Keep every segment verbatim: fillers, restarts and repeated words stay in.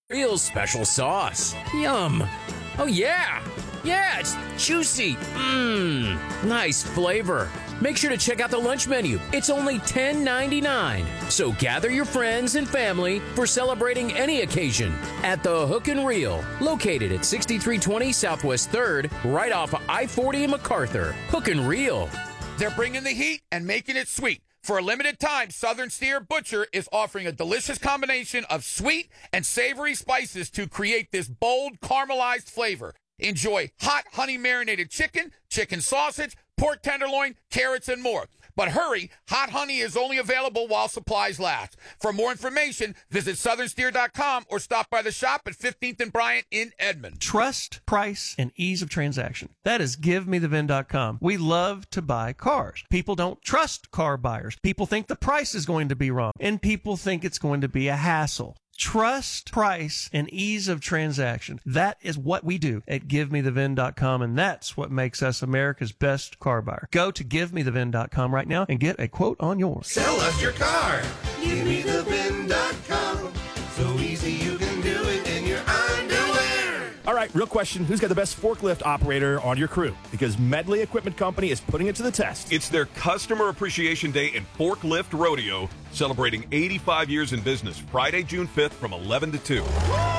Real special sauce. Yum. Oh, yeah. Yeah, it's juicy. Mmm. Nice flavor. Make sure to check out the lunch menu. It's only ten ninety-nine. So gather your friends and family for celebrating any occasion at the Hook and Reel, located at sixty-three twenty Southwest third, right off of I forty in MacArthur. Hook and Reel. They're bringing the heat and making it sweet. For a limited time, Southern Steer Butcher is offering a delicious combination of sweet and savory spices to create this bold, caramelized flavor. Enjoy hot honey marinated chicken, chicken sausage, pork tenderloin, carrots, and more. But hurry, hot honey is only available while supplies last. For more information, visit southern steer dot com or stop by the shop at fifteenth and Bryant in Edmond. Trust, price, and ease of transaction. That is give me the vin dot com. We love to buy cars. People don't trust car buyers. People think the price is going to be wrong, and people think it's going to be a hassle. Trust, price, and ease of transaction. That is what we do at give me the vin dot com, and that's what makes us America's best car buyer. Go to give me the vin dot com right now and get a quote on yours. Sell us your car. give me the vin dot com. So easy you can do it in your underwear. All right, real question. Who's got the best forklift operator on your crew? Because Medley Equipment Company is putting it to the test. It's their Customer Appreciation Day and Forklift Rodeo, celebrating eighty-five years in business, Friday, June fifth from eleven to two.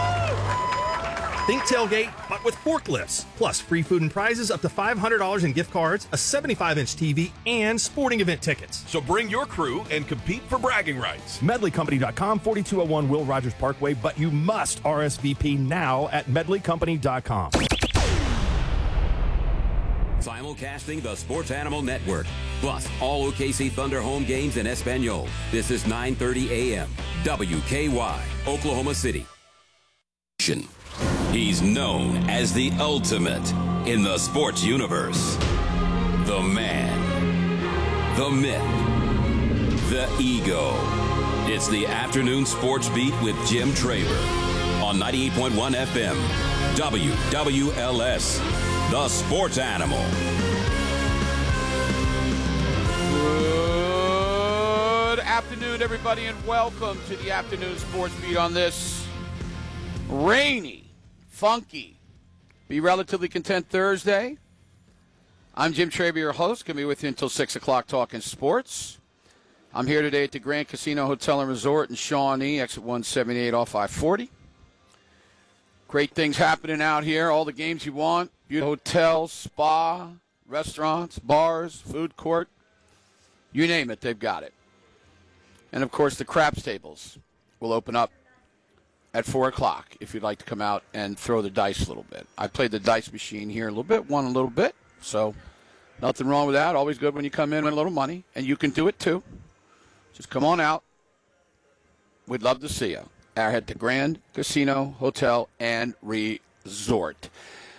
Think tailgate, but with forklifts. Plus, free food and prizes up to five hundred dollars in gift cards, a seventy-five inch T V, and sporting event tickets. So bring your crew and compete for bragging rights. medley company dot com, forty-two oh one Will Rogers Parkway, but you must R S V P now at medley company dot com. Simulcasting the Sports Animal Network, plus all O K C Thunder home games in Espanol. This is nine thirty a.m. W K Y, Oklahoma City. He's known as the ultimate in the sports universe. The man, the myth, the ego. It's the Afternoon Sports Beat with Jim Traber on ninety-eight point one F M, W W L S, the Sports Animal. Good afternoon, everybody, and welcome to the Afternoon Sports Beat on this rainy, funky, be relatively content Thursday. I'm Jim Traber, your host. Going to be with you until six o'clock talking sports. I'm here today at the Grand Casino Hotel and Resort in Shawnee, exit one seventy-eight off I forty. Great things happening out here. All the games you want. Beautiful hotel, spa, restaurants, bars, food court. You name it, they've got it. And, of course, the craps tables will open up at four o'clock if you'd like to come out and throw the dice a little bit. I played the dice machine here a little bit, won a little bit, so nothing wrong with that. Always good when you come in with a little money, and you can do it too. Just come on out. We'd love to see you. At the Grand Casino Hotel and Resort.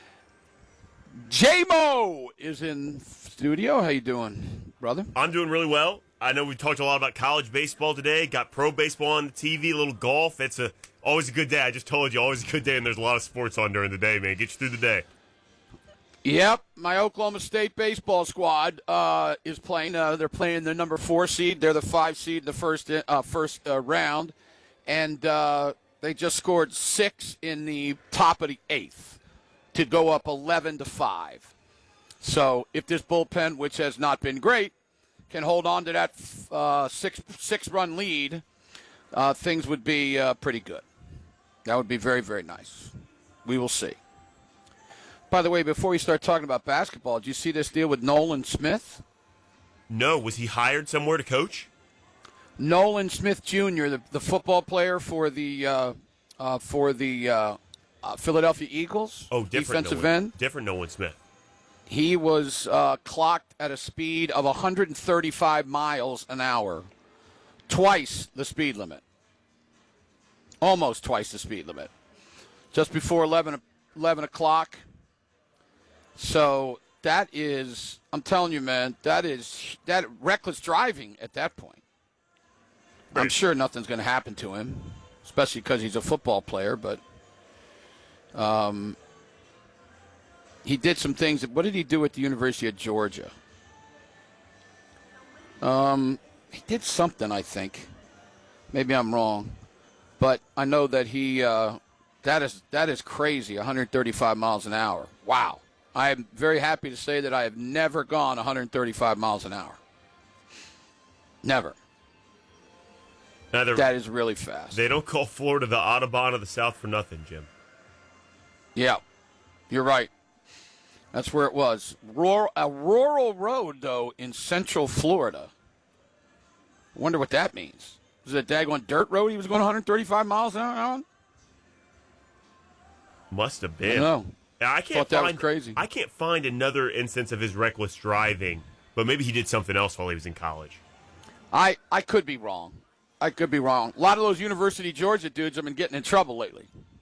J-Mo is in studio. How you doing, brother? I'm doing really well. I know we talked a lot about college baseball today. Got pro baseball on the T V, a little golf. It's a always a good day. I just told you, always a good day, and there's a lot of sports on during the day, man. Get you through the day. Yep, my Oklahoma State baseball squad uh, is playing. Uh, they're playing the number four seed. They're the five seed in the first uh, first uh, round, and uh, they just scored six in the top of the eighth to go up eleven to five. So if this bullpen, which has not been great, can hold on to that uh, six six run lead, uh, things would be uh, pretty good. That would be very, very nice. We will see. By the way, before we start talking about basketball, did you see this deal with Nolan Smith? No. Was he hired somewhere to coach? Nolan Smith Junior, the, the football player for the uh, uh, for the uh, uh, Philadelphia Eagles. Oh, different defensive Nolan, end. different Nolan Smith. He was uh, clocked at a speed of one hundred thirty-five miles an hour, twice the speed limit. Almost twice the speed limit. Just before eleven, eleven o'clock. So that is, I'm telling you, man, that is that reckless driving at that point. Right. I'm sure nothing's going to happen to him, especially because he's a football player, but um, he did some things. What did he do at the University of Georgia? Um, he did something, I think. Maybe I'm wrong. But I know that he uh, That is that is crazy, one hundred thirty-five miles an hour. Wow. I am very happy to say that I have never gone one hundred thirty-five miles an hour. Never. Neither, that is really fast. They don't call Florida the Audubon of the South for nothing, Jim. Yeah, you're right. That's where it was. Rural, a rural road, though, in central Florida. I wonder what that means. Was it a daggone dirt road he was going one hundred thirty-five miles an hour on? Must have been. I know. I can't Thought that find, was crazy. I can't find another instance of his reckless driving, but maybe he did something else while he was in college. I, I could be wrong. I could be wrong. A lot of those University of Georgia dudes have been getting in trouble lately.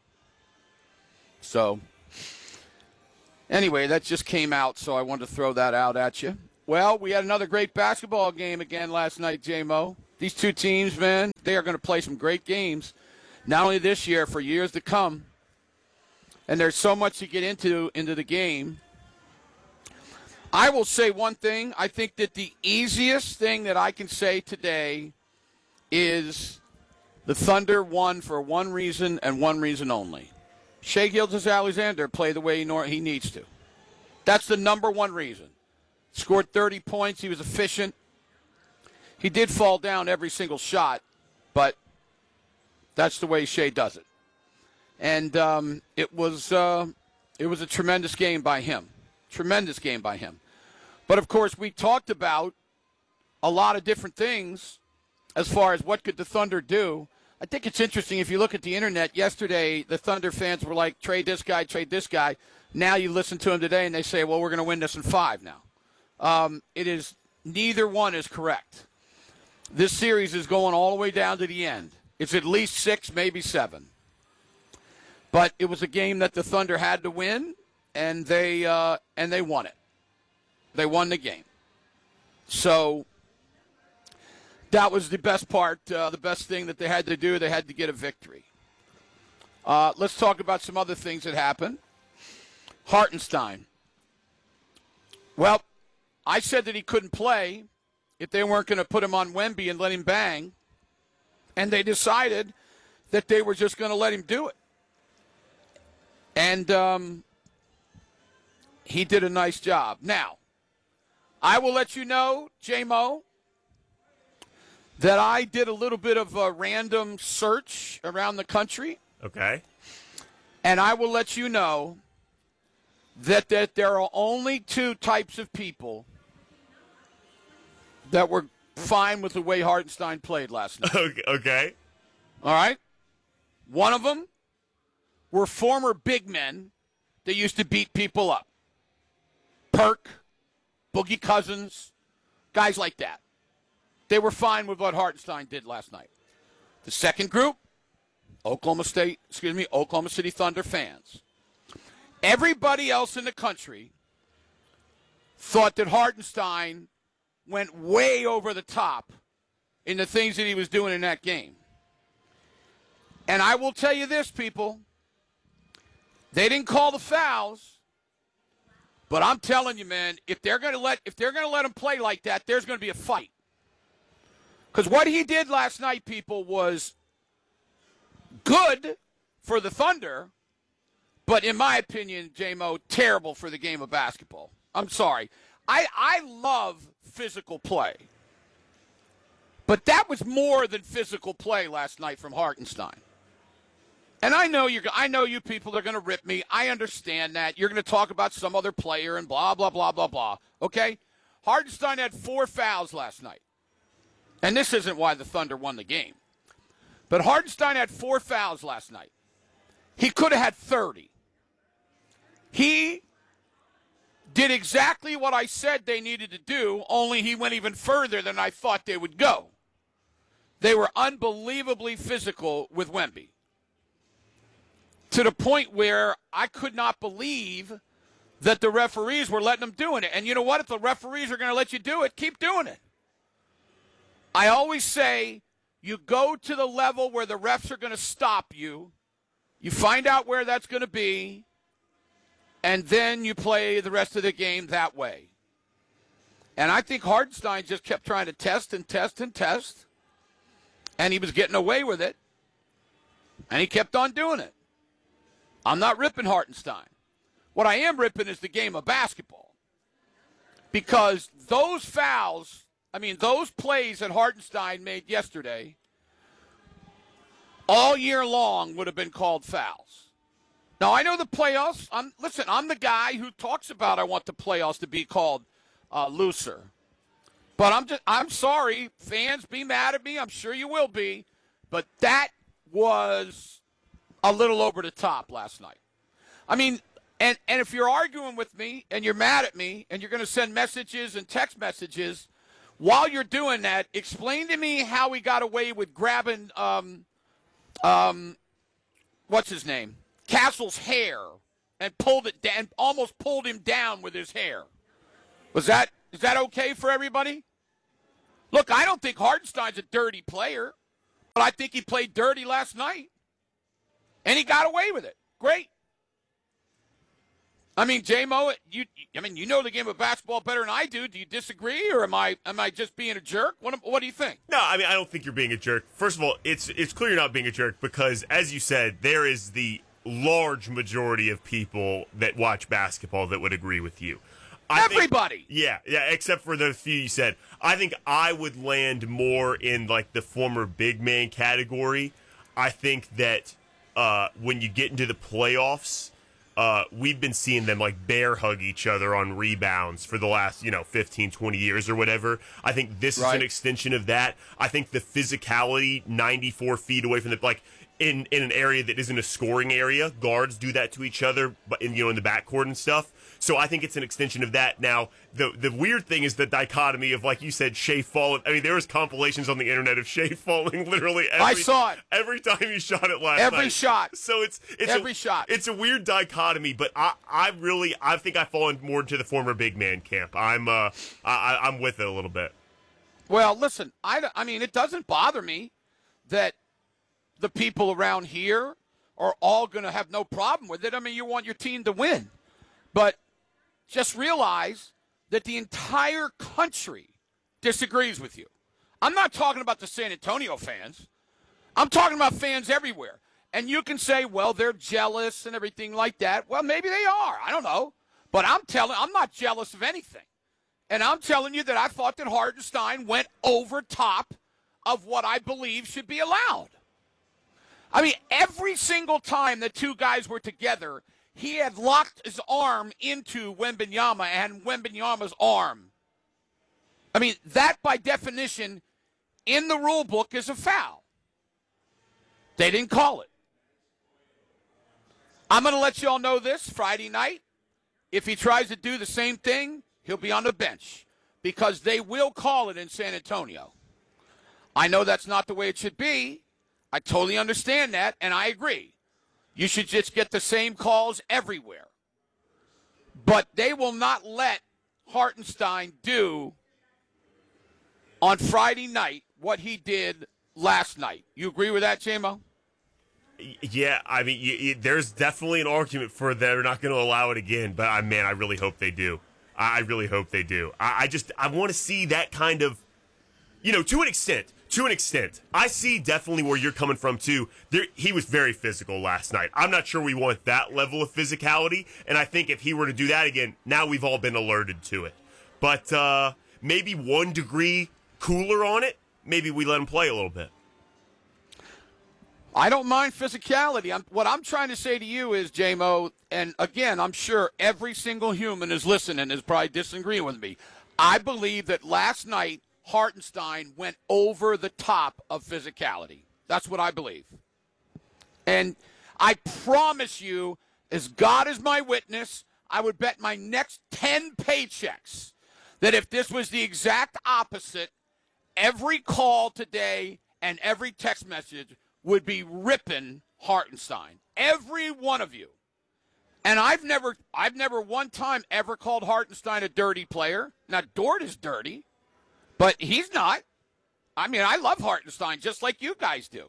So, anyway, that just came out, so I wanted to throw that out at you. Well, we had another great basketball game again last night, J-Mo. These two teams, man, they are going to play some great games, not only this year, for years to come. And there's so much to get into into the game. I will say one thing. I think that the easiest thing that I can say today is the Thunder won for one reason and one reason only. Shai Gilgeous-Alexander played the way he, nor- he needs to. That's the number one reason. Scored thirty points. He was efficient. He did fall down every single shot, but that's the way Shai does it. And um, it was uh, it was a tremendous game by him. Tremendous game by him. But, of course, we talked about a lot of different things as far as what could the Thunder do. I think it's interesting. If you look at the Internet, yesterday the Thunder fans were like, trade this guy, trade this guy. Now you listen to them today and they say, well, we're going to win this in five now. Um, it is neither one is correct. This series is going all the way down to the end. It's at least six, maybe seven. But it was a game that the Thunder had to win, and they uh, and they won it. They won the game. So that was the best part, uh, the best thing that they had to do. They had to get a victory. Uh, let's talk about some other things that happened. Hartenstein. Well, I said that he couldn't play if they weren't going to put him on Wemby and let him bang, and they decided that they were just going to let him do it. And um, he did a nice job. Now, I will let you know, J-Mo, that I did a little bit of a random search around the country. Okay. And I will let you know that, that there are only two types of people that were fine with the way Hartenstein played last night. Okay. okay. All right? One of them were former big men that used to beat people up. Perk, Boogie Cousins, guys like that. They were fine with what Hartenstein did last night. The second group, Oklahoma State, excuse me, Oklahoma City Thunder fans. Everybody else in the country thought that Hartenstein went way over the top in the things that he was doing in that game. And I will tell you this, people. They didn't call the fouls, but I'm telling you, man, if they're going to let if they're going to let him play like that, there's going to be a fight. Because what he did last night, people, was good for the Thunder, but in my opinion, J-Mo, terrible for the game of basketball. I'm sorry. I, I love physical play. But that was more than physical play last night from Hartenstein. And I know you're. I know you people are going to rip me. I understand that. You're going to talk about some other player and blah, blah, blah, blah, blah. Okay? Hartenstein had four fouls last night. And this isn't why the Thunder won the game. But Hartenstein had four fouls last night. He could have had thirty. He did exactly what I said they needed to do, only he went even further than I thought they would go. They were unbelievably physical with Wemby. To the point where I could not believe that the referees were letting them doing it. And you know what? If the referees are going to let you do it, keep doing it. I always say you go to the level where the refs are going to stop you. You find out where that's going to be, and then you play the rest of the game that way. And I think Hartenstein just kept trying to test and test and test, and he was getting away with it, and he kept on doing it. I'm not ripping Hartenstein. What I am ripping is the game of basketball. Because those fouls, I mean, those plays that Hartenstein made yesterday, all year long would have been called fouls. Now, I know the playoffs. I'm, listen, I'm the guy who talks about I want the playoffs to be called uh, looser. But I'm just, I'm sorry, fans, be mad at me. I'm sure you will be. But that was a little over the top last night. I mean, and, and if you're arguing with me and you're mad at me and you're going to send messages and text messages, while you're doing that, explain to me how we got away with grabbing, um, um, what's his name? Castle's hair and pulled it down, almost pulled him down with his hair. Was that is that okay for everybody? Look, I don't think Hartenstein's a dirty player, but I think he played dirty last night, and he got away with it. Great. I mean, J-Mo, you I mean, you know the game of basketball better than I do. Do you disagree, or am I am I just being a jerk? What what do you think? No, I mean, I don't think you're being a jerk. First of all, it's it's clear you're not being a jerk because, as you said, there is the large majority of people that watch basketball that would agree with you. I Everybody. Think, yeah, yeah, except for the few you said. I think I would land more in like the former big man category. I think that uh, when you get into the playoffs, uh, we've been seeing them like bear hug each other on rebounds for the last, you know, fifteen, twenty years or whatever. I think this right. is an extension of that. I think the physicality ninety-four feet away from the, like, In, in an area that isn't a scoring area, guards do that to each other, but in you know in the backcourt and stuff. So I think it's an extension of that. Now, the the weird thing is the dichotomy of, like you said, Shea falling. I mean, there was compilations on the internet of Shea falling literally every, I saw it every time he shot it last every night. shot. So it's it's every a, shot. It's a weird dichotomy, but I I really I think I fall in more into the former big man camp. I'm uh I I'm with it a little bit. Well, listen, I I mean it doesn't bother me that the people around here are all going to have no problem with it. I mean, you want your team to win. But just realize that the entire country disagrees with you. I'm not talking about the San Antonio fans. I'm talking about fans everywhere. And you can say, well, they're jealous and everything like that. Well, maybe they are. I don't know. But I'm telling, I'm not jealous of anything. And I'm telling you that I thought that Hartenstein went over top of what I believe should be allowed. I mean, every single time the two guys were together, he had locked his arm into Wembanyama and Wembanyama's arm. I mean, that by definition in the rule book is a foul. They didn't call it. I'm going to let you all know this Friday night. If he tries to do the same thing, he'll be on the bench because they will call it in San Antonio. I know that's not the way it should be. I totally understand that, and I agree. You should just get the same calls everywhere. But they will not let Hartenstein do on Friday night what he did last night. You agree with that, J-Mo? Yeah, I mean, you, you, there's definitely an argument for they're not going to allow it again, but I man, I really hope they do. I, I really hope they do. I, I just I want to see that kind of, you know, to an extent. To an extent, I see definitely where you're coming from, too. There, he was very physical last night. I'm not sure we want that level of physicality, and I think if he were to do that again, now we've all been alerted to it. But uh, maybe one degree cooler on it, maybe we let him play a little bit. I don't mind physicality. I'm, what I'm trying to say to you is, J-Mo, and again, I'm sure every single human is listening and is probably disagreeing with me. I believe that last night, Hartenstein went over the top of physicality. That's what I believe. And I promise you, as God is my witness, I would bet my next ten paychecks that if this was the exact opposite, every call today and every text message would be ripping Hartenstein. Every one of you. And I've never, I've never one time ever called Hartenstein a dirty player. Now, Dort is dirty. But he's not. I mean, I love Hartenstein just like you guys do.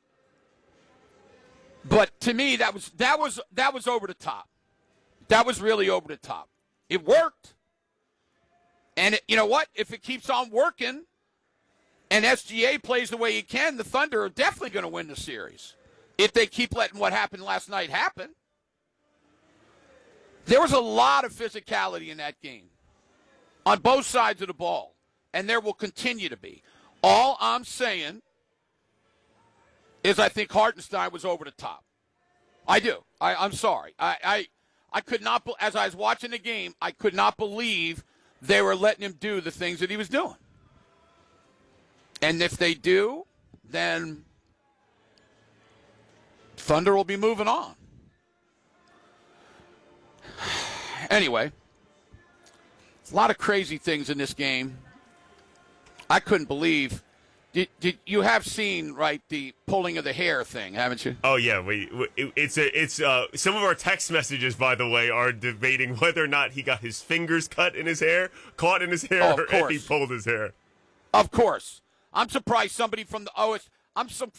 But to me, that was that was that was over the top. That was really over the top. It worked. And it, you know what? If it keeps on working and S G A plays the way he can, the Thunder are definitely going to win the series. If they keep letting what happened last night happen. There was a lot of physicality in that game on both sides of the ball, and there will continue to be. All I'm saying is I think Hartenstein was over the top. I do. I, I'm sorry. I, I I could not, as I was watching the game, I could not believe they were letting him do the things that he was doing. And if they do, then Thunder will be moving on. Anyway, a lot of crazy things in this game. I couldn't believe. Did, did you have seen, right, the pulling of the hair thing, haven't you? Oh yeah, we, we it's a, it's uh, some of our text messages, by the way, are debating whether or not he got his fingers cut in his hair, caught in his hair, Oh, of or course. if he pulled his hair. Of course. I'm surprised somebody from the O S. I'm su-